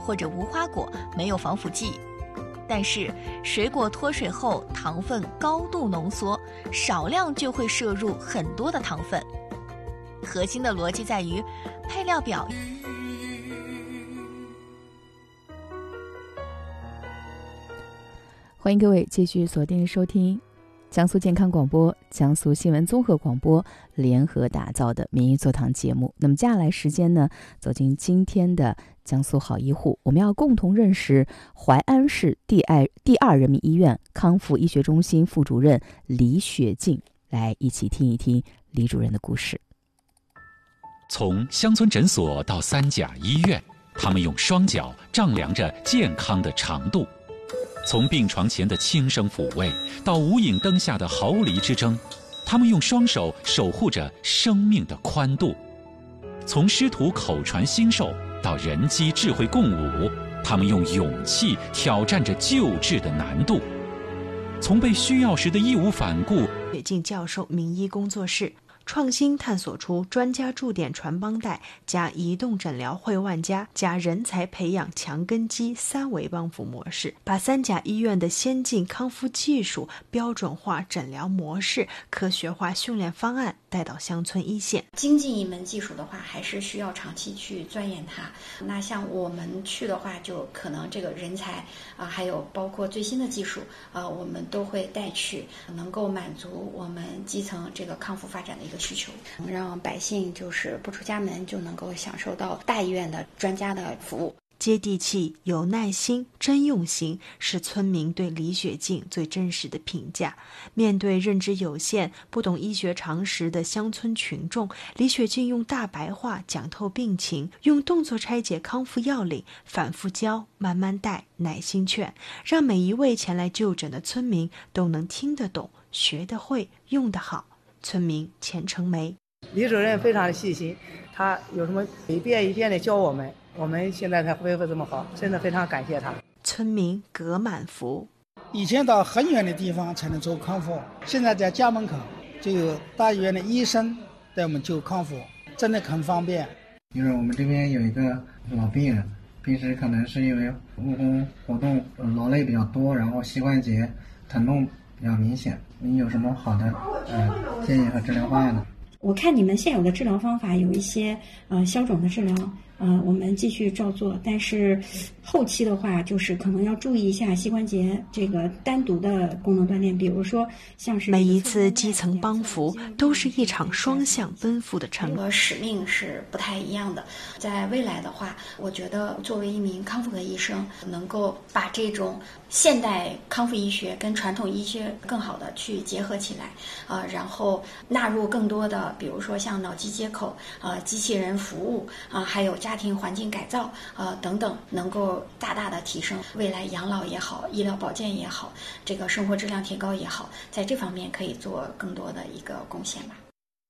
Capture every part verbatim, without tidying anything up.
或者无花果没有防腐剂，但是水果脱水后糖分高度浓缩，少量就会摄入很多的糖分。核心的逻辑在于配料表。 欢迎各位继续锁定收听江苏健康广播、江苏新闻综合广播联合打造的民医座堂节目。那么接下来时间呢，走进今天的江苏好医护，我们要共同认识淮安市第二第二人民医院康复医学中心副主任李雪静，来一起听一听李主任的故事。 从乡村诊所到三甲医院，他们用双脚丈量着健康的长度。从病床前的轻声抚慰到无影灯下的毫厘之争，他们用双手守护着生命的宽度。从师徒口传心授到人机智慧共舞，他们用勇气挑战着救治的难度。从被需要时的义无反顾， 雪静教授名医工作室创新探索出专家驻点传帮带加移动诊疗会万家加人才培养强根基三维帮扶模式，把三甲医院的先进康复技术、标准化诊疗模式、科学化训练方案带到乡村一线。 精进一门技术的话，还是需要长期去钻研它。那像我们去的话，就可能这个人才啊、呃，还有包括最新的技术啊、呃，我们都会带去，能够满足我们基层这个康复发展的一个需求，让百姓就是不出家门就能够享受到大医院的专家的服务。 接地气、有耐心、真用心，是村民对李雪静最真实的评价。面对认知有限、不懂医学常识的乡村群众，李雪静用大白话讲透病情，用动作拆解康复要领，反复教、慢慢带、耐心劝，让每一位前来就诊的村民都能听得懂、学得会、用得好。村民钱成梅， 李主任非常的细心，他有什么一遍一遍的教我们，我们现在才恢复这么好，真的非常感谢他。 村民葛满福， 以前到很远的地方才能做康复，现在在家门口就有大医院的医生带我们做康复，真的很方便。 就是我们这边有一个老病人，平时可能是因为务工活动劳累比较多，然后膝关节疼痛比较明显，你有什么好的呃建议和治疗方案呢？ 我看你们现有的治疗方法有一些呃消肿的治疗，呃我们继续照做，但是后期的话就是可能要注意一下膝关节这个单独的功能锻炼，比如说像是每一次基层帮扶都是一场双向奔赴的程。 这个使命是不太一样的。在未来的话，我觉得作为一名康复科医生，能够把这种现代康复医学跟传统医学更好的去结合起来，呃，然后纳入更多的，比如说像脑机接口、呃机器人服务啊、呃，还有家庭环境改造呃等等，能够大大的提升未来养老也好、医疗保健也好、这个生活质量提高也好，在这方面可以做更多的一个贡献吧。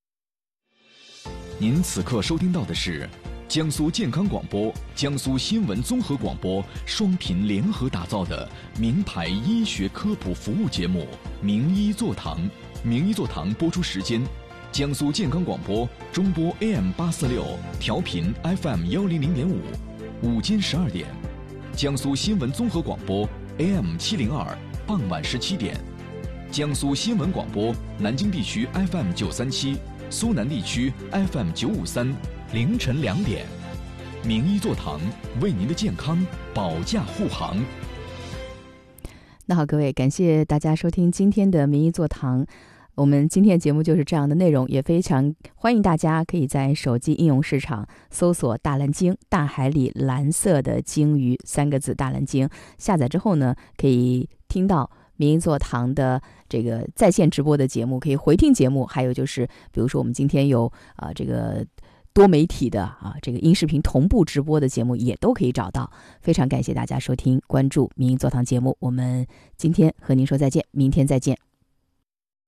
您此刻收听到的是江苏健康广播、江苏新闻综合广播双频联合打造的名牌医学科普服务节目《名医座堂》。名医座堂播出时间：江苏健康广播中波 A M 八四六，调频 F M 幺零零点五，午间十二点；江苏新闻综合广播 A M 七零二，傍晚十七点；江苏新闻广播南京地区 F M 九三七，苏南地区 F M 九五三。凌晨两点，名医座堂为您的健康保驾护航。 那好，各位，感谢大家收听今天的名医座堂。我们今天的节目就是这样的内容，也非常欢迎大家可以在手机应用市场搜索大蓝鲸，大海里蓝色的鲸鱼三个字大蓝鲸，下载之后呢，可以听到名医座堂的这个在线直播的节目，可以回听节目，还有就是比如说我们今天有啊、呃、这个多媒体的啊这个音视频同步直播的节目也都可以找到。非常感谢大家收听关注名医座堂节目，我们今天和您说再见，明天再见。